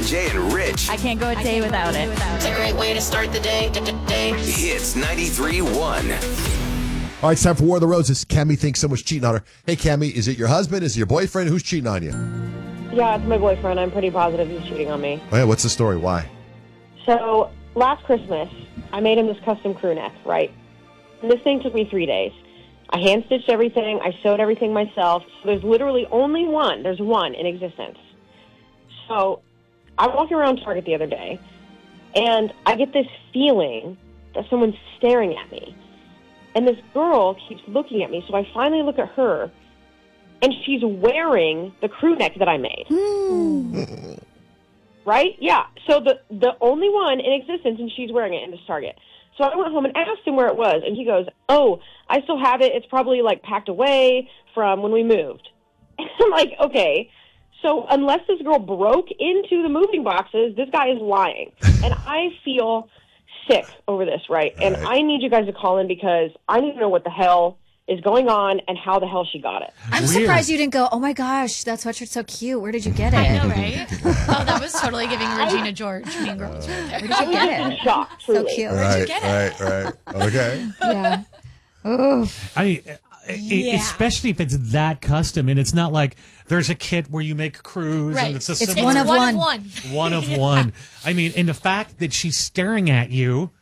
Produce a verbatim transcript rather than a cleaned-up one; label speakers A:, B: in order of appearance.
A: Jay and Rich.
B: I can't go a day without it.
C: It's a great way to start the day. day.
A: Hits ninety-three one.
D: All right, it's time for War of the Roses. Cammie thinks someone's cheating on her. Hey, Cammie, is it your husband? Is it your boyfriend? Who's cheating on you?
E: Yeah, it's my boyfriend. I'm pretty positive he's cheating on me.
D: Oh, yeah, what's the story? Why?
E: So, last Christmas, I made him this custom crew neck, right? And this thing took me three days. I hand-stitched everything. I sewed everything myself. So there's literally only one. There's one in existence. So I'm walking around Target the other day, and I get this feeling that someone's staring at me. And this girl keeps looking at me, so I finally look at her, and she's wearing the crew neck that I made.
B: Mm.
E: Right? Yeah. So the the only one in existence, and she's wearing it in this Target. So I went home and asked him where it was, and he goes, oh, I still have it. It's probably, like, packed away from when we moved. And I'm like, okay. So unless this girl broke into the moving boxes, this guy is lying. And I feel sick over this, right? And
D: right.
E: I need you guys to call in because I need to know what the hell is going on and how the hell she got it.
F: I'm
G: Weird.
F: surprised you didn't go, oh my gosh, that sweatshirt's so cute. Where did you get it?
H: I know, right? Oh, that was totally giving Regina George Mean Girls right there.
F: Where did you get it?
E: Shocked,
F: So
E: truly.
F: cute.
D: Right,
H: you get it?
D: right, right. Okay.
F: Yeah. Oh.
G: I mean,
H: Yeah.
G: especially if it's that custom, and it's not like there's a kit where you make crews
H: Right.
G: and it's a
F: It's
G: similar
F: one of
H: one.
F: one.
H: Of one.
G: one of one. I mean, and the fact that she's staring at you